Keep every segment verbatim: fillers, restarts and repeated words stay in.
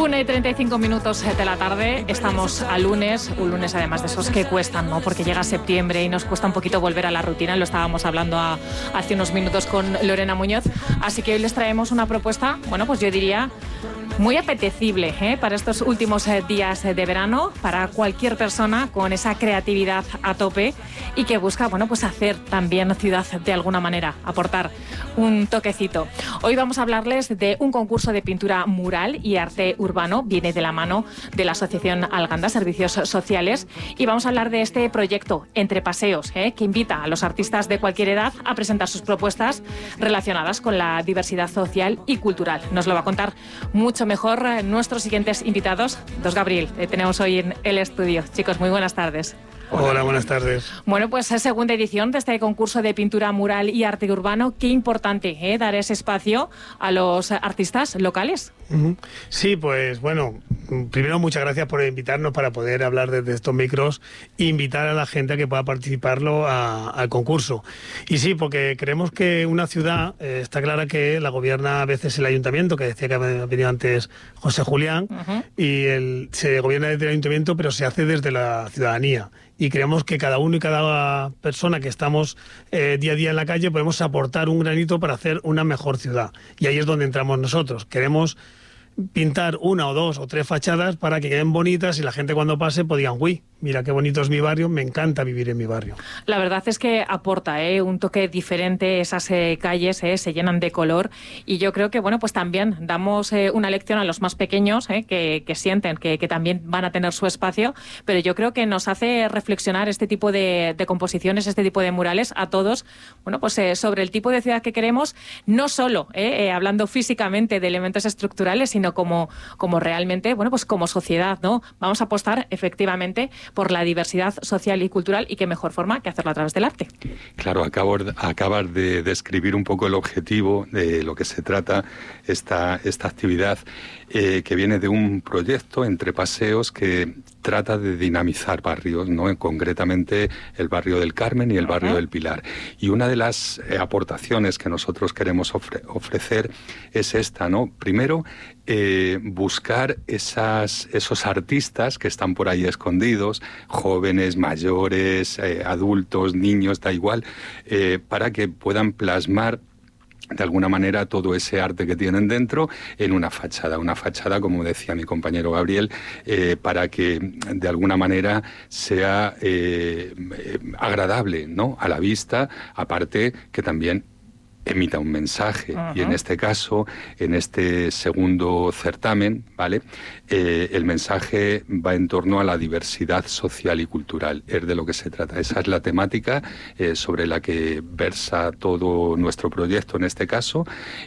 una y treinta y cinco minutos de la tarde, estamos a lunes, un lunes además de esos que cuestan, ¿no? Porque llega septiembre y nos cuesta un poquito volver a la rutina, lo estábamos hablando a, hace unos minutos con Lorena Muñoz, así que hoy les traemos una propuesta, bueno, pues yo diría muy apetecible, ¿eh? Para estos últimos eh, días de verano, para cualquier persona con esa creatividad a tope y que busca, bueno, pues hacer también ciudad de alguna manera, aportar un toquecito. Hoy vamos a hablarles de un concurso de pintura mural y arte urbano, viene de la mano de la Asociación Alganda, Servicios Sociales, y vamos a hablar de este proyecto Entre Paseos, ¿eh? Que invita a los artistas de cualquier edad a presentar sus propuestas relacionadas con la diversidad social y cultural. Nos lo va a contar mucho mejor eh, nuestros siguientes invitados. Dos Gabriel, eh, tenemos hoy en el estudio. Chicos, muy buenas tardes. Hola, buenas tardes. Bueno, pues es segunda edición de este concurso de pintura mural y arte urbano. Qué importante, ¿eh? Dar ese espacio a los artistas locales. Uh-huh. Sí, pues bueno, primero muchas gracias por invitarnos para poder hablar desde estos micros e invitar a la gente a que pueda participarlo a, al concurso. Y sí, porque creemos que una ciudad, eh, está clara que la gobierna a veces el ayuntamiento, que decía que ha venido antes José Julián, uh-huh. y el, se gobierna desde el ayuntamiento, pero se hace desde la ciudadanía. Y creemos que cada uno y cada persona que estamos eh, día a día en la calle podemos aportar un granito para hacer una mejor ciudad. Y ahí es donde entramos nosotros. Queremos pintar una o dos o tres fachadas para que queden bonitas y la gente cuando pase pues digan, uy, mira qué bonito es mi barrio, me encanta vivir en mi barrio. La verdad es que aporta ¿eh? un toque diferente, esas eh, calles eh, se llenan de color y yo creo que bueno pues también damos eh, una lección a los más pequeños eh, que, que sienten que, que también van a tener su espacio, pero yo creo que nos hace reflexionar este tipo de, de composiciones, este tipo de murales a todos, bueno pues eh, sobre el tipo de ciudad que queremos, no solo eh, eh, hablando físicamente de elementos estructurales, sino como, como realmente, bueno pues como sociedad, ¿no? Vamos a apostar efectivamente por la diversidad social y cultural y qué mejor forma que hacerlo a través del arte. Claro, acabo, acabas de describir un poco el objetivo de lo que se trata esta, esta actividad eh, que viene de un proyecto Entre Paseos que trata de dinamizar barrios, ¿no? Concretamente el barrio del Carmen y el barrio uh-huh. del Pilar. Y una de las eh, aportaciones que nosotros queremos ofre- ofrecer es esta, ¿no? Primero, eh, buscar esas, esos artistas que están por ahí escondidos, jóvenes, mayores, eh, adultos, niños, da igual, eh, para que puedan plasmar de alguna manera todo ese arte que tienen dentro en una fachada, una fachada, como decía mi compañero Gabriel, eh, para que de alguna manera sea eh, agradable, ¿no? A la vista, aparte que también emita un mensaje. Uh-huh. Y en este caso, en este segundo certamen, ¿vale? Eh, el mensaje va en torno a la diversidad social y cultural. Es de lo que se trata. Esa es la temática eh, sobre la que versa todo nuestro proyecto en este caso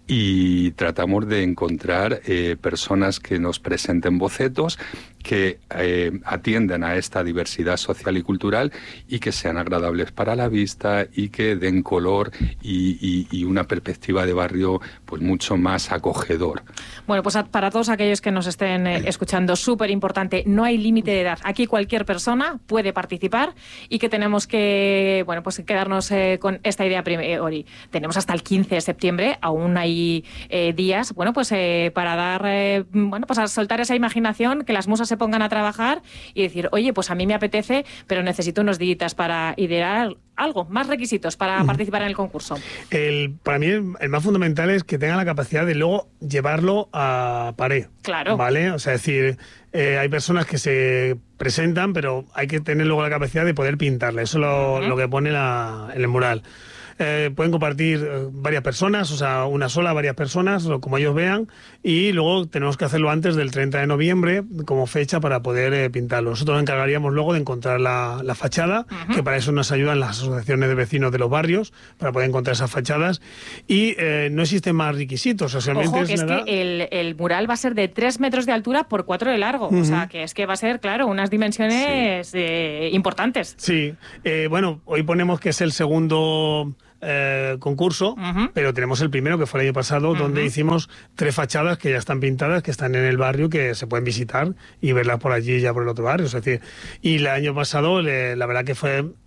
y tratamos de encontrar eh, personas que nos presenten bocetos que eh, atiendan a esta diversidad social y cultural y que sean agradables para la vista y que den color y, y, y una perspectiva de barrio pues mucho más acogedor. Bueno, pues para todos aquellos que nos estén eh, escuchando, súper importante, no hay límite de edad. Aquí cualquier persona puede participar y que tenemos que, bueno, pues quedarnos eh, con esta idea priori. Tenemos hasta el quince de septiembre, aún hay eh, días, bueno, pues eh, para dar, eh, bueno, pues a soltar esa imaginación, que las musas se pongan a trabajar y decir, oye, pues a mí me apetece, pero necesito unos días para idear algo, más requisitos para participar en el concurso. El, para mí el, el más fundamental es que tengan la capacidad de luego llevarlo a pared. Claro. ¿Vale? O sea, es decir, eh, hay personas que se presentan, pero hay que tener luego la capacidad de poder pintarla. Eso es lo, uh-huh. lo que pone la, en el mural. Eh, pueden compartir eh, varias personas, o sea, una sola, varias personas, o como ellos vean, y luego tenemos que hacerlo antes del treinta de noviembre como fecha para poder eh, pintarlo. Nosotros nos encargaríamos luego de encontrar la, la fachada, uh-huh. que para eso nos ayudan las asociaciones de vecinos de los barrios, para poder encontrar esas fachadas, y eh, no existen más requisitos. O sea, Ojo, es, que es nada... que el, el mural va a ser de tres metros de altura por cuatro de largo, uh-huh. o sea, que es que va a ser, claro, unas dimensiones sí. eh, importantes. Sí, eh, bueno, hoy ponemos que es el segundo... Eh, concurso, uh-huh. pero tenemos el primero que fue el año pasado, uh-huh. donde hicimos tres fachadas que ya están pintadas, que están en el barrio, que se pueden visitar y verlas por allí y ya por el otro barrio. Es decir, y el año pasado le, la verdad que fue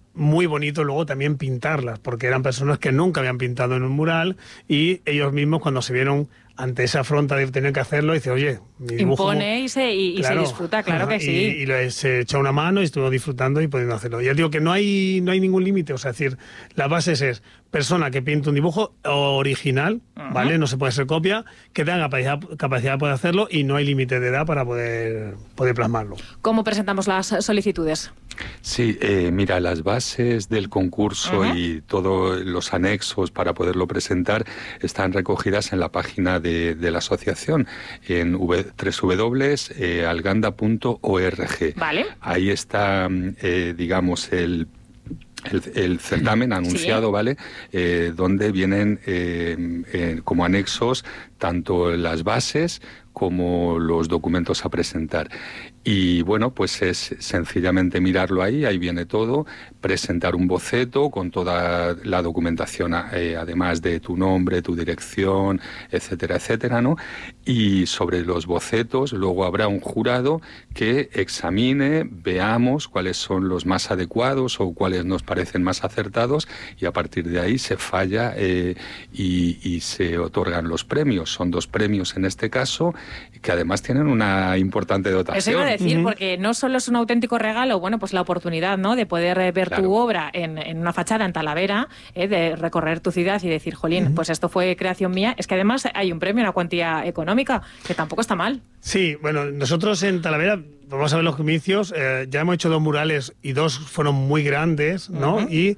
muy bonito luego también pintarlas, porque eran personas que nunca habían pintado en un mural y ellos mismos cuando se vieron ante esa afronta de tener que hacerlo, dice, oye, mi dibujo... Impone y se, y, claro, y se disfruta, claro que sí. Y, y le, se echó una mano y estuvo disfrutando y pudiendo hacerlo. Ya digo que no hay, no hay ningún límite, o sea, es decir, la base es persona que pinta un dibujo original, uh-huh. ¿vale? No se puede hacer copia, que tenga capacidad, capacidad de poder hacerlo y no hay límite de edad para poder, poder plasmarlo. ¿Cómo presentamos las solicitudes? Sí, eh, mira, las bases del concurso uh-huh. y todos los anexos para poderlo presentar están recogidas en la página de, de la asociación, en w, doble u doble u doble u punto eh, alganda punto org. Vale. Ahí está, eh, digamos, el... El, el certamen anunciado, sí. ¿vale? Eh, donde vienen eh, eh, como anexos tanto las bases como los documentos a presentar. Y bueno, pues es sencillamente mirarlo ahí, ahí viene todo, presentar un boceto con toda la documentación, eh, además de tu nombre, tu dirección, etcétera, etcétera, ¿no? Y sobre los bocetos luego habrá un jurado que examine, veamos cuáles son los más adecuados o cuáles nos parecen más acertados y a partir de ahí se falla eh, y, y se otorgan los premios. Son dos premios en este caso que además tienen una importante dotación. Eso iba a decir, uh-huh. porque no solo es un auténtico regalo, bueno, pues la oportunidad, ¿no?, de poder eh, ver claro. tu obra en, en una fachada en Talavera, eh, de recorrer tu ciudad y decir, jolín, uh-huh. pues esto fue creación mía. Es que además hay un premio, una cuantía económica, que tampoco está mal. Sí, bueno, nosotros en Talavera, vamos a ver los comicios, eh, ya hemos hecho dos murales y dos fueron muy grandes, ¿no? Uh-huh. Y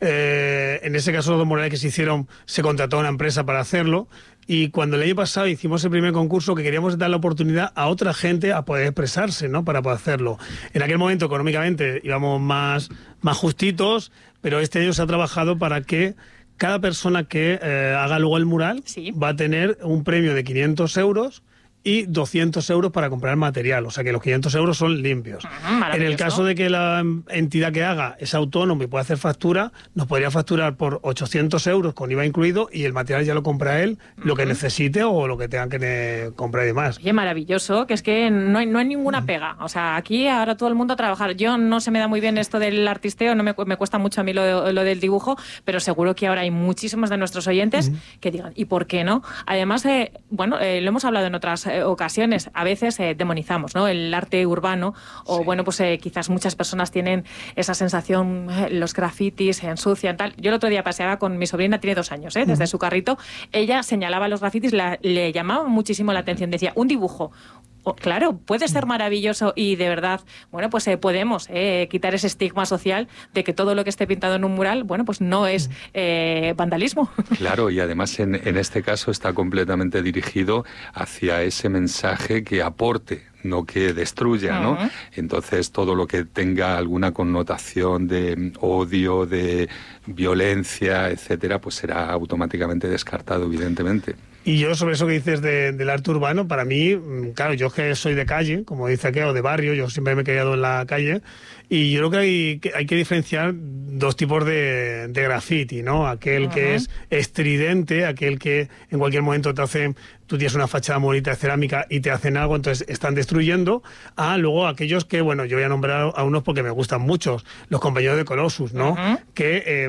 eh, en ese caso los dos murales que se hicieron, se contrató a una empresa para hacerlo. Y cuando el año pasado hicimos el primer concurso, que queríamos dar la oportunidad a otra gente a poder expresarse, ¿no?, para poder hacerlo. En aquel momento, económicamente, íbamos más, más justitos, pero este año se ha trabajado para que cada persona que eh, haga luego el mural sí. va a tener un premio de quinientos euros y doscientos euros para comprar material, o sea que los quinientos euros son limpios. Uh-huh, en el caso de que la entidad que haga es autónomo y pueda hacer factura, nos podría facturar por ochocientos euros con I V A incluido y el material ya lo compra él, uh-huh. lo que necesite o lo que tengan que comprar y demás. Oye, maravilloso, que es que no hay, no hay ninguna pega. O sea, aquí ahora todo el mundo a trabajar. Yo no se me da muy bien esto del artisteo, no me, me cuesta mucho a mí lo, lo del dibujo, pero seguro que ahora hay muchísimos de nuestros oyentes uh-huh. que digan, ¿y por qué no? Además, eh, bueno, eh, lo hemos hablado en otras ocasiones, a veces eh, demonizamos, ¿no?, el arte urbano o sí. bueno, pues eh, quizás muchas personas tienen esa sensación, eh, los grafitis se ensucian, tal. Yo el otro día paseaba con mi sobrina, tiene dos años, ¿eh?, desde uh-huh. su carrito, ella señalaba los grafitis, la, le llamaba muchísimo la atención, decía, un dibujo. Oh, claro, puede ser maravilloso y de verdad, bueno, pues eh, podemos eh, quitar ese estigma social de que todo lo que esté pintado en un mural, bueno, pues no es eh, vandalismo. Claro, y además en, en este caso está completamente dirigido hacia ese mensaje que aporte, no que destruya, ¿no? Uh-huh. Entonces todo lo que tenga alguna connotación de odio, de violencia, etcétera, pues será automáticamente descartado, evidentemente. Y yo sobre eso que dices de, del arte urbano, para mí, claro, yo que soy de calle, como dice aquel, o de barrio, yo siempre me he criado en la calle, y yo creo que hay que, hay que diferenciar dos tipos de, de graffiti, ¿no? Aquel uh-huh. que es estridente, aquel que en cualquier momento te hacen, tú tienes una fachada bonita de cerámica y te hacen algo, entonces están destruyendo, a luego aquellos que, bueno, yo voy a nombrar a unos porque me gustan muchos, los compañeros de Colossus, ¿no? Uh-huh. Que... Eh,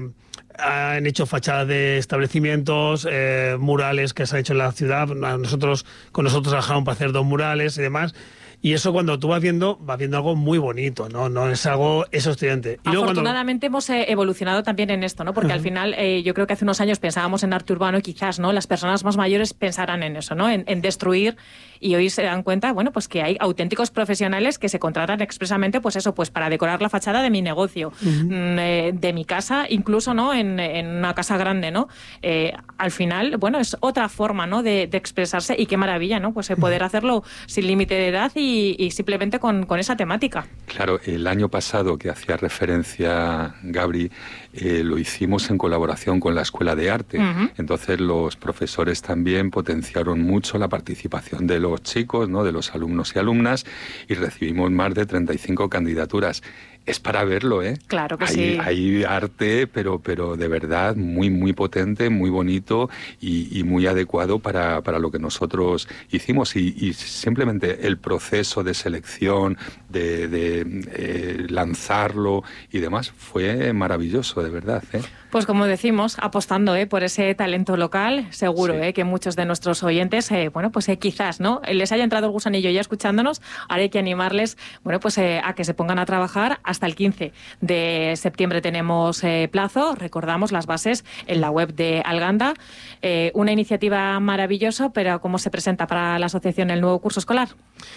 han hecho fachadas de establecimientos, eh, murales que se han hecho en la ciudad. Nosotros, con nosotros trabajamos para hacer dos murales y demás. Y eso cuando tú vas viendo, vas viendo algo muy bonito, ¿no? No es algo, eso estudiante. Y Afortunadamente cuando... hemos eh, evolucionado también en esto, ¿no? Porque uh-huh. al final eh, yo creo que hace unos años pensábamos en arte urbano y quizás, ¿no?, las personas más mayores pensarán en eso, ¿no? En, en destruir, y hoy se dan cuenta, bueno, pues que hay auténticos profesionales que se contratan expresamente, pues eso, pues para decorar la fachada de mi negocio, uh-huh. eh, de mi casa, incluso, ¿no?, en, en una casa grande, ¿no? Eh, al final, bueno, es otra forma, ¿no?, de, de expresarse, y qué maravilla, ¿no?, pues eh, poder hacerlo sin límite de edad y Y, y simplemente con, con esa temática. Claro, el año pasado que hacía referencia Gabri, eh, lo hicimos en colaboración con la Escuela de Arte. Uh-huh. Entonces los profesores también potenciaron mucho la participación de los chicos, ¿no?, de los alumnos y alumnas, y recibimos más de treinta y cinco candidaturas. Es para verlo, ¿eh? Claro que hay, sí. Hay arte, pero, pero de verdad muy, muy potente, muy bonito y, y muy adecuado para, para lo que nosotros hicimos. Y, y simplemente el proceso de selección, de, de eh, lanzarlo y demás. Fue maravilloso, de verdad, ¿eh? Pues como decimos, apostando ¿eh? por ese talento local, seguro sí. ¿eh? que muchos de nuestros oyentes, eh, bueno, pues eh, quizás no les haya entrado el gusanillo ya escuchándonos. Ahora hay que animarles, bueno, pues eh, a que se pongan a trabajar. Hasta el quince de septiembre tenemos eh, plazo. Recordamos las bases en la web de Alganda. Eh, una iniciativa maravillosa, pero ¿cómo se presenta para la asociación el nuevo curso escolar?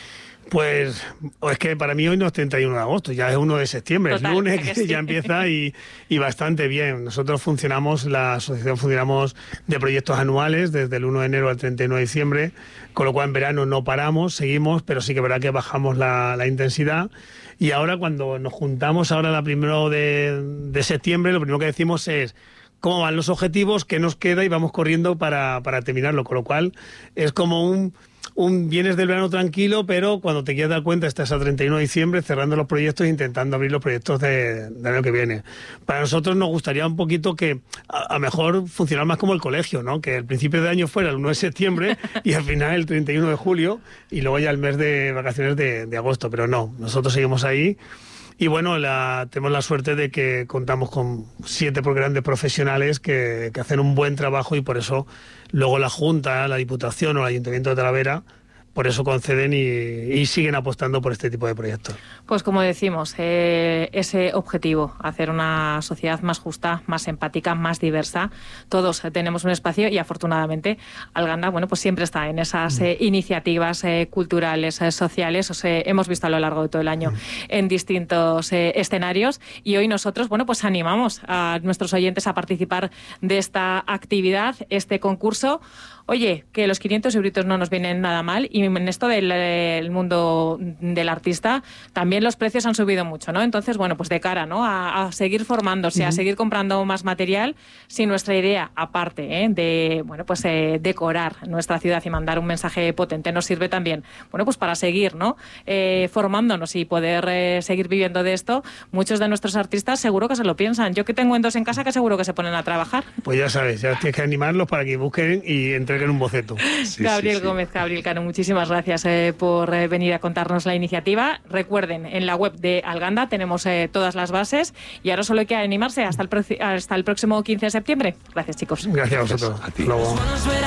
Pues es que para mí hoy no es treinta y uno de agosto, ya es uno de septiembre, Total, es lunes que, que sí. ya empieza y, y bastante bien. Nosotros funcionamos, la asociación funcionamos de proyectos anuales desde el uno de enero al treinta y uno de diciembre, con lo cual en verano no paramos, seguimos, pero sí que es verdad que bajamos la, la intensidad. Y ahora cuando nos juntamos ahora la primero de, de septiembre, lo primero que decimos es cómo van los objetivos, qué nos queda y vamos corriendo para, para terminarlo, con lo cual es como un... Un vienes del verano tranquilo, pero cuando te quieres dar cuenta estás a treinta y uno de diciembre cerrando los proyectos e intentando abrir los proyectos de, del año que viene. Para nosotros nos gustaría un poquito que a lo mejor funcionar más como el colegio, ¿no? Que el principio de año fuera el uno de septiembre y al final el treinta y uno de julio y luego ya el mes de vacaciones de, de agosto. Pero no, nosotros seguimos ahí. Y bueno, la, tenemos la suerte de que contamos con siete grandes profesionales que, que hacen un buen trabajo y por eso luego la Junta, la Diputación o el Ayuntamiento de Talavera por eso conceden y, y siguen apostando por este tipo de proyectos. Pues como decimos, eh, ese objetivo, hacer una sociedad más justa, más empática, más diversa. Todos eh, tenemos un espacio y afortunadamente Alganda, bueno, pues siempre está en esas eh, iniciativas eh, culturales, eh, sociales. Os eh, hemos visto a lo largo de todo el año en distintos eh, escenarios y hoy nosotros, bueno, pues animamos a nuestros oyentes a participar de esta actividad, este concurso. Oye, que los quinientos euritos no nos vienen nada mal y en esto del, del mundo del artista también los precios han subido mucho, ¿no? Entonces, bueno, pues de cara, ¿no? A, a seguir formándose, uh-huh. a seguir comprando más material, si nuestra idea, aparte ¿eh? de, bueno, pues eh, decorar nuestra ciudad y mandar un mensaje potente, nos sirve también, bueno, pues para seguir, ¿no? Eh, formándonos y poder eh, seguir viviendo de esto, muchos de nuestros artistas seguro que se lo piensan. Yo que tengo en dos en casa que seguro que se ponen a trabajar. Pues ya sabes, ya tienes que animarlos para que busquen y entreguen en un boceto. Sí, Gabriel sí, sí. Gómez, Gabriel Cano, muchísimas gracias eh, por eh, venir a contarnos la iniciativa. Recuerden, en la web de Alganda tenemos eh, todas las bases y ahora solo hay que animarse hasta el, hasta el próximo quince de septiembre. Gracias, chicos. Gracias a vosotros. A ti. Luego.